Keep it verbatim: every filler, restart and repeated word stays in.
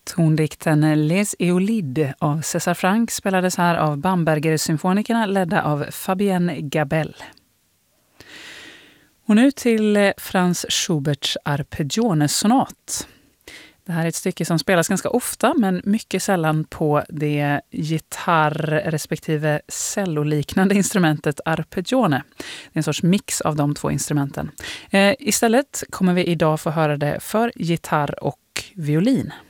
Tondikten Les Eolides av César Franck spelades här av Bamberger-symfonikerna ledda av Fabienne Gabel. Och nu till Franz Schuberts Arpeggione-sonat. Det här är ett stycke som spelas ganska ofta men mycket sällan på det gitarr- respektive celloliknande instrumentet arpeggione. Det är en sorts mix av de två instrumenten. Eh, istället kommer vi idag få höra det för gitarr och violin.